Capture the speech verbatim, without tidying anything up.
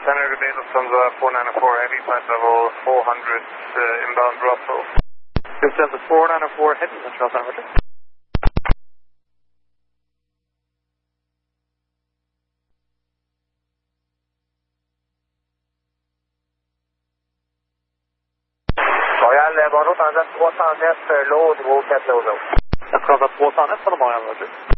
Center, good day, Lufthansa four ninety-four Heavy, flight level four hundred, uh, inbound Brussels. Lufthansa four ninety-four Heavy, Central Center, Roger. Royal, Bordeaux, Tanzan två Tanzan, låd, våg, ett låd. Lufthansa två Tanzan, Roger.